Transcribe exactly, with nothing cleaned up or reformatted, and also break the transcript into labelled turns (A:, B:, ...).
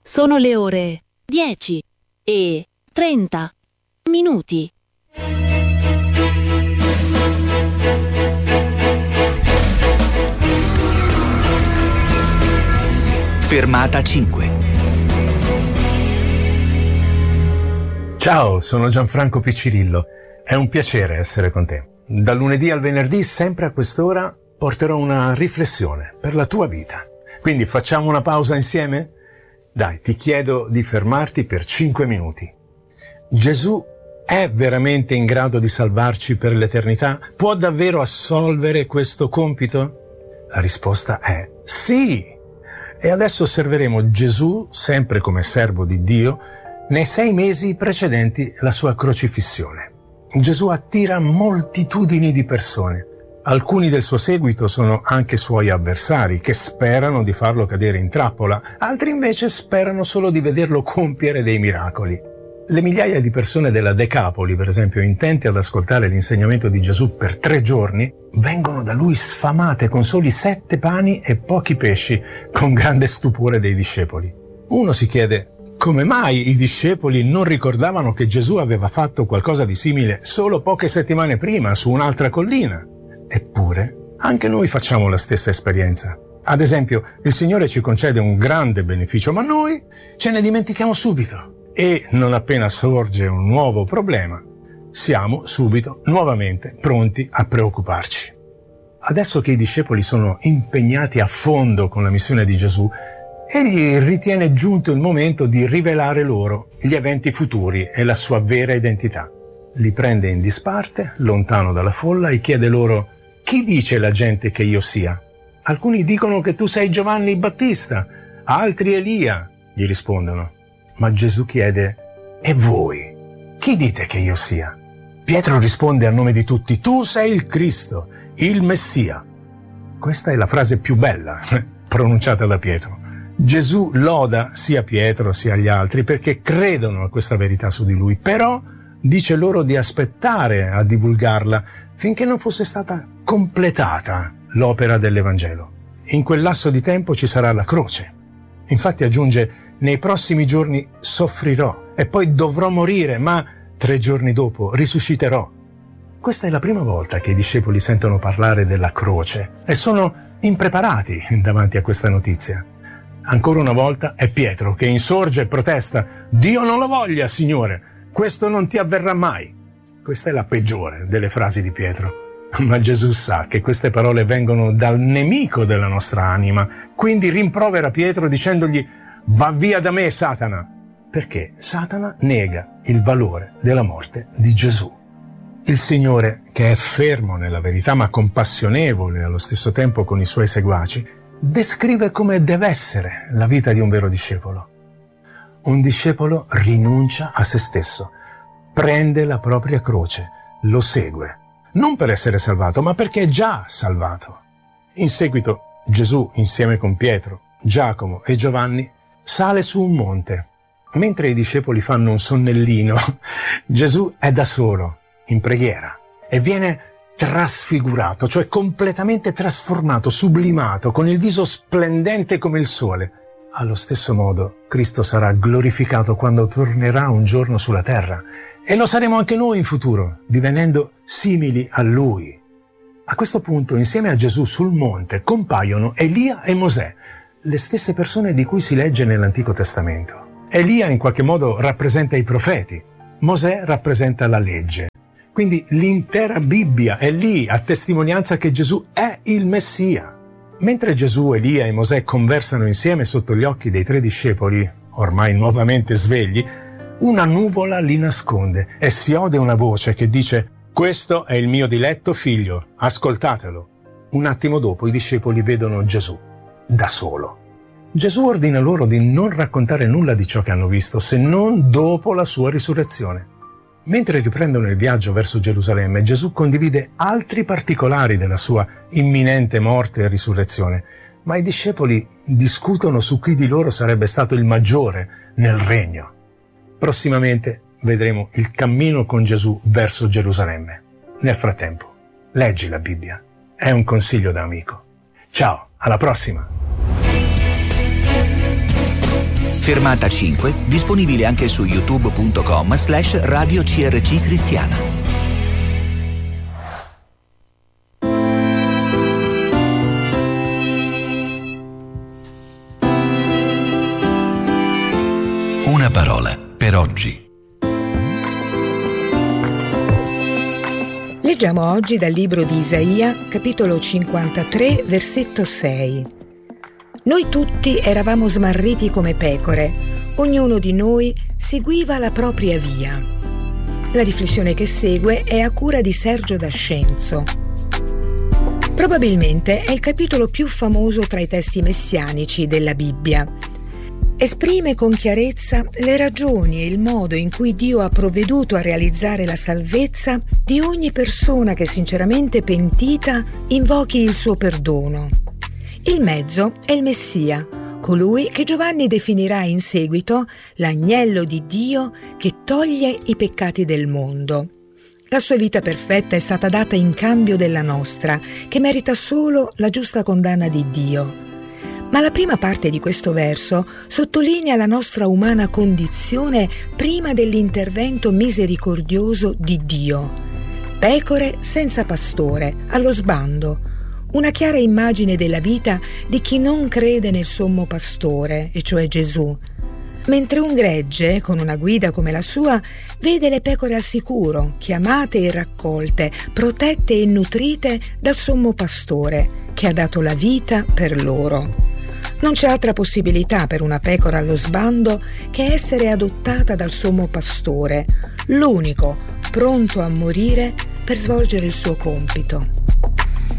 A: Sono le ore dieci e trenta minuti.
B: Fermata cinque.
C: Ciao, sono Gianfranco Piccirillo. È un piacere essere con te. Dal lunedì al venerdì, sempre a quest'ora, porterò una riflessione per la tua vita. Quindi facciamo una pausa insieme? Dai, ti chiedo di fermarti per cinque minuti. Gesù è veramente in grado di salvarci per l'eternità? Può davvero assolvere questo compito? La risposta è sì! E adesso osserveremo Gesù, sempre come servo di Dio, nei sei mesi precedenti la sua crocifissione. Gesù attira moltitudini di persone. Alcuni del suo seguito sono anche suoi avversari, che sperano di farlo cadere in trappola, altri invece sperano solo di vederlo compiere dei miracoli. Le migliaia di persone della Decapoli, per esempio, intenti ad ascoltare l'insegnamento di Gesù per tre giorni, vengono da lui sfamate con soli sette pani e pochi pesci, con grande stupore dei discepoli. Uno si chiede: come mai i discepoli non ricordavano che Gesù aveva fatto qualcosa di simile solo poche settimane prima su un'altra collina? Eppure, anche noi facciamo la stessa esperienza. Ad esempio, il Signore ci concede un grande beneficio, ma noi ce ne dimentichiamo subito. E non appena sorge un nuovo problema, siamo subito, nuovamente, pronti a preoccuparci. Adesso che i discepoli sono impegnati a fondo con la missione di Gesù, egli ritiene giunto il momento di rivelare loro gli eventi futuri e la sua vera identità. Li prende in disparte, lontano dalla folla, e chiede loro: chi dice la gente che io sia? Alcuni dicono che tu sei Giovanni Battista, altri Elia, gli rispondono. Ma Gesù chiede: e voi? Chi dite che io sia? Pietro risponde a nome di tutti: tu sei il Cristo, il Messia. Questa è la frase più bella pronunciata da Pietro. Gesù loda sia Pietro sia gli altri perché credono a questa verità su di lui, però dice loro di aspettare a divulgarla finché non fosse stata completata l'opera dell'Evangelo. In quel lasso di tempo ci sarà la croce. Infatti aggiunge: nei prossimi giorni soffrirò e poi dovrò morire, ma tre giorni dopo risusciterò. Questa è la prima volta che i discepoli sentono parlare della croce e sono impreparati davanti a questa notizia. Ancora una volta è Pietro che insorge e protesta: Dio non lo voglia, Signore, questo non ti avverrà mai. Questa è la peggiore delle frasi di Pietro. Ma Gesù sa che queste parole vengono dal nemico della nostra anima, quindi rimprovera Pietro dicendogli: va via da me, Satana, perché Satana nega il valore della morte di Gesù. Il Signore, che è fermo nella verità ma compassionevole allo stesso tempo con i suoi seguaci, descrive come deve essere la vita di un vero discepolo. Un discepolo rinuncia a se stesso, prende la propria croce, lo segue, non per essere salvato, ma perché è già salvato. In seguito, Gesù, insieme con Pietro, Giacomo e Giovanni, sale su un monte. Mentre i discepoli fanno un sonnellino, Gesù è da solo, in preghiera, e viene trasfigurato, cioè completamente trasformato, sublimato, con il viso splendente come il sole. Allo stesso modo, Cristo sarà glorificato quando tornerà un giorno sulla terra, e lo saremo anche noi in futuro, divenendo simili a Lui. A questo punto, insieme a Gesù sul monte, compaiono Elia e Mosè, le stesse persone di cui si legge nell'Antico Testamento. Elia in qualche modo rappresenta i profeti, Mosè rappresenta la legge. Quindi l'intera Bibbia è lì a testimonianza che Gesù è il Messia. Mentre Gesù, Elia e Mosè conversano insieme sotto gli occhi dei tre discepoli, ormai nuovamente svegli, una nuvola li nasconde e si ode una voce che dice: questo è il mio diletto figlio, ascoltatelo. Un attimo dopo i discepoli vedono Gesù, da solo. Gesù ordina loro di non raccontare nulla di ciò che hanno visto, se non dopo la sua risurrezione. Mentre riprendono il viaggio verso Gerusalemme, Gesù condivide altri particolari della sua imminente morte e risurrezione, ma i discepoli discutono su chi di loro sarebbe stato il maggiore nel regno. Prossimamente vedremo il cammino con Gesù verso Gerusalemme. Nel frattempo, leggi la Bibbia. È un consiglio da amico. Ciao, alla prossima!
B: Fermata cinque, disponibile anche su youtube punto com slash radio C R C Cristiana.
D: Una parola per oggi.
E: Leggiamo oggi dal libro di Isaia, capitolo cinquantatré, versetto sei. Noi tutti eravamo smarriti come pecore, ognuno di noi seguiva la propria via. La riflessione che segue è a cura di Sergio D'Ascenzo. Probabilmente è il capitolo più famoso tra i testi messianici della Bibbia. Esprime con chiarezza le ragioni e il modo in cui Dio ha provveduto a realizzare la salvezza di ogni persona che sinceramente pentita invochi il suo perdono. Il mezzo è il Messia, colui che Giovanni definirà in seguito l'agnello di Dio che toglie i peccati del mondo. La sua vita perfetta è stata data in cambio della nostra, che merita solo la giusta condanna di Dio. Ma la prima parte di questo verso sottolinea la nostra umana condizione prima dell'intervento misericordioso di Dio. Pecore senza pastore, allo sbando. Una chiara immagine della vita di chi non crede nel sommo pastore, e cioè Gesù. Mentre un gregge, con una guida come la sua, vede le pecore al sicuro, chiamate e raccolte, protette e nutrite dal sommo pastore, che ha dato la vita per loro. Non c'è altra possibilità per una pecora allo sbando che essere adottata dal sommo pastore, l'unico pronto a morire per svolgere il suo compito.